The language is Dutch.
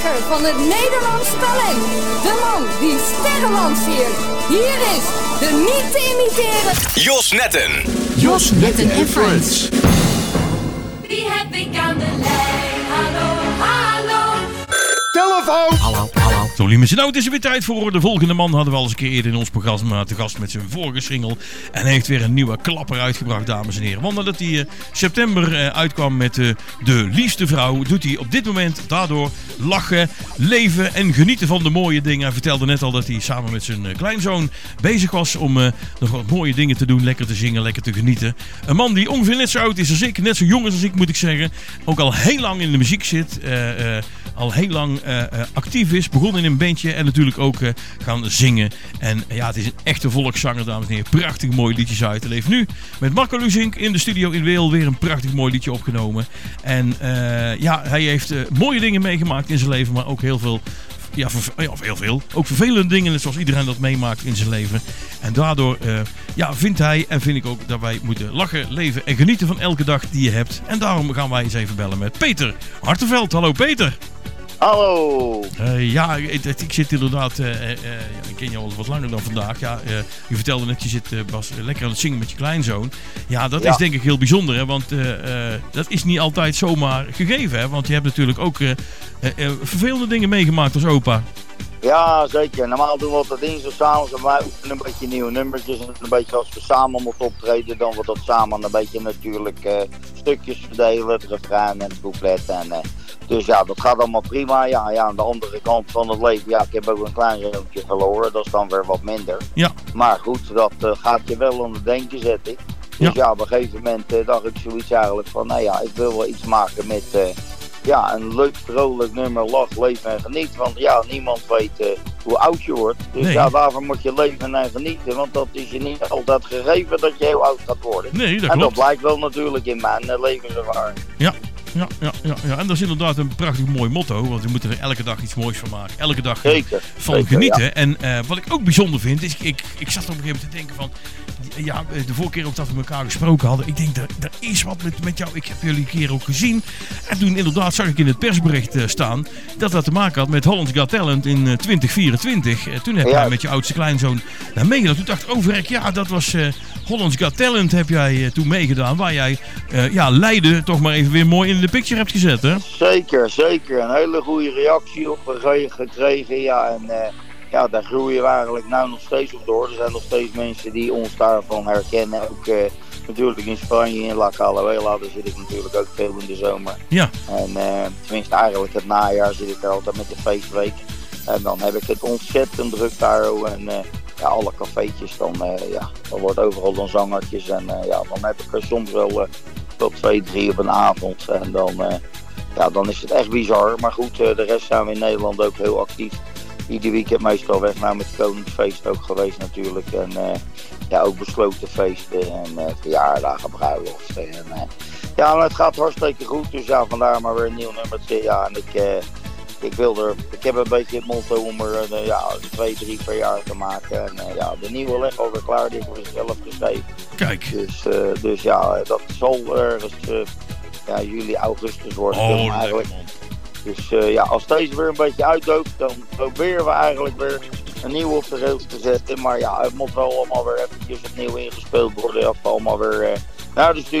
drager van het Nederlands talent. De man die sterren lanceert. Hier is de niet te imiteren Jos Netten. Jos Netten en Friends. Wie heb ik aan de lijn? Hallo, hallo. Telefoon! Hallo. Zo, lieve nou, het is er weer tijd voor. De volgende man hadden we al eens een keer eerder in ons programma te gast met zijn vorige single. En hij heeft weer een nieuwe klapper uitgebracht, dames en heren. Want nadat hij september uitkwam met De Liefste Vrouw, doet hij op dit moment daardoor lachen, leven en genieten van de mooie dingen. Hij vertelde net al dat hij samen met zijn kleinzoon bezig was om nog wat mooie dingen te doen. Lekker te zingen, lekker te genieten. Een man die ongeveer net zo oud is als ik, net zo jong als ik moet ik zeggen. Ook al heel lang in de muziek zit. Al heel lang actief is. Begon in een bandje en natuurlijk ook gaan zingen. En ja, het is een echte volkszanger, dames en heren. Prachtig mooi liedjes uit. Hij heeft nu met Marco Luzink in de studio in Weel weer een prachtig mooi liedje opgenomen. En ja, hij heeft mooie dingen meegemaakt in zijn leven, maar ook heel veel... Ja, heel veel. Ook vervelende dingen, net zoals iedereen dat meemaakt in zijn leven. En daardoor vindt hij en vind ik ook dat wij moeten lachen, leven en genieten van elke dag die je hebt. En daarom gaan wij eens even bellen met Peter Hartenveld. Hallo Peter. Hallo. Ik zit inderdaad, ik ken je al wat langer dan vandaag. Ja, je vertelde net, je zit Bas, lekker aan het zingen met je kleinzoon. Ja, dat is denk ik heel bijzonder, hè, want dat is niet altijd zomaar gegeven. Hè, want je hebt natuurlijk ook vervelende dingen meegemaakt als opa. Ja, zeker. Normaal doen we altijd dinsdag samen. En wij oefenen een beetje nieuwe nummertjes. En een beetje als we samen moeten optreden, dan we dat samen een beetje natuurlijk stukjes verdelen. Het refrein en het couplet. Dus ja, dat gaat allemaal prima. Ja, aan de andere kant van het leven, ja, ik heb ook een klein zoontje verloren. Dat is dan weer wat minder. Ja. Maar goed, dat gaat je wel aan het denken zetten. Dus ja, op een gegeven moment dacht ik zoiets eigenlijk van, nou ja, ik wil wel iets maken met... een leuk, vrolijk nummer, lach, leven en geniet. Want ja, niemand weet hoe oud je wordt. Dus ja, daarvoor moet je leven en genieten. Want dat is je niet altijd gegeven dat je heel oud gaat worden. Nee, dat klopt. En dat blijkt wel natuurlijk in mijn levenservaring. Ja. En dat is inderdaad een prachtig mooi motto. Want we moeten er elke dag iets moois van maken. Elke dag van genieten. Ja. En wat ik ook bijzonder vind, is ik zat op een gegeven moment te denken van... Ja, de vorige keer ook dat we elkaar gesproken hadden. Ik denk, er is wat met jou. Ik heb jullie een keer ook gezien. En toen inderdaad zag ik in het persbericht staan... dat te maken had met Holland's Got Talent in 2024. Toen heb jij met je oudste kleinzoon daar meegedaan. Toen dacht ik, verrek, ja, dat was Holland's Got Talent heb jij toen meegedaan. Waar jij Leiden toch maar even weer mooi in de picture hebt gezet, hè? Zeker. Een hele goede reactie op gekregen. Ja, en... daar groeien we eigenlijk nou nog steeds op door. Er zijn nog steeds mensen die ons daarvan herkennen. Ook natuurlijk in Spanje, in La Calavela, daar zit ik natuurlijk ook veel in de zomer. Ja. En tenminste eigenlijk het najaar zit ik er altijd met de feestweek. En dan heb ik het ontzettend druk daar. En alle cafeetjes, dan wordt overal dan zangertjes. En dan heb ik er soms wel tot 2, 3 op een avond. En dan is het echt bizar. Maar goed, de rest zijn we in Nederland ook heel actief. Ieder weekend meestal weg naar met het Koningsfeest ook geweest natuurlijk. En ook besloten feesten en verjaardagen, bruiloften. En het gaat hartstikke goed. Dus ja, vandaar maar weer een nieuw nummertje. Ja, en ik heb een beetje het motto om er 2, 3 per jaar te maken. En de nieuwe leg alweer klaar, die heb ik zelf geschreven. Kijk. Dus dat zal ergens juli, augustus worden. Eigenlijk. Dus als deze weer een beetje uitdoopt, dan proberen we eigenlijk weer een nieuwe op de rails te zetten. Maar ja, het moet wel allemaal weer eventjes opnieuw ingespeeld worden. Of allemaal weer naar de studio.